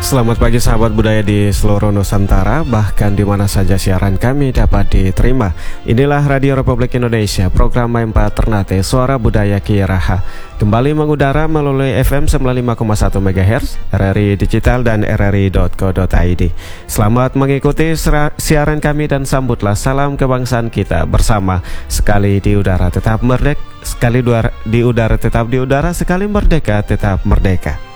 Selamat pagi sahabat budaya di seluruh Nusantara, bahkan di mana saja siaran kami dapat diterima. Inilah Radio Republik Indonesia, program M4 Ternate, Suara Budaya Kiaraha. Kembali mengudara melalui FM 95,1 MHz, RRI Digital dan RRI.co.id. Selamat mengikuti siaran kami dan sambutlah salam kebangsaan kita bersama. Sekali di udara tetap merdeka, sekali di udara tetap di udara, sekali merdeka tetap merdeka.